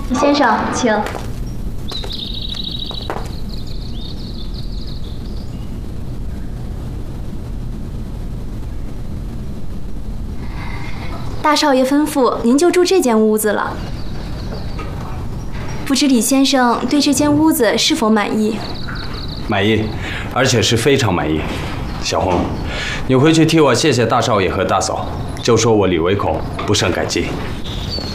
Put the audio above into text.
李先生，请。大少爷吩咐您就住这间屋子了。不知李先生对这间屋子是否满意？ 满意，而且是非常满意。小红，你回去替我谢谢大少爷和大嫂，就说我李维孔不胜感激。